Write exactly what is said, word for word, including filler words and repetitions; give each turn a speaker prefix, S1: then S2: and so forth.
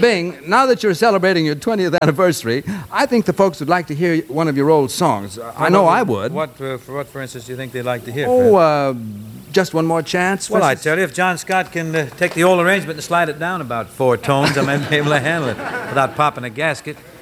S1: Bing, now that you're celebrating your twentieth anniversary, I think the folks would like to hear one of your old songs. Uh, I know
S2: what,
S1: I would.
S2: What, uh, for what, for instance, do you think they'd like to hear?
S1: Oh, uh, just one more chance?
S2: Well, I tell you, if John Scott can uh, take the old arrangement and slide it down about four tones, I may be able to handle it without popping a gasket.